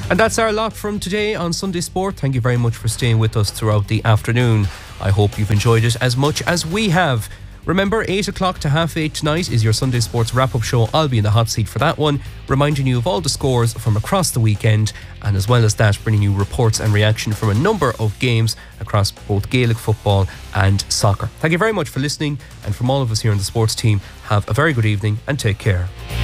And that's our lot from today on Sunday Sport. Thank you very much for staying with us throughout the afternoon. I hope you've enjoyed it as much as we have. Remember, 8 o'clock to 8:30 tonight is your Sunday Sports wrap-up show. I'll be in the hot seat for that one, reminding you of all the scores from across the weekend, and as well as that, bringing you reports and reaction from a number of games across both Gaelic football and soccer. Thank you very much for listening, and from all of us here on the sports team, have a very good evening and take care.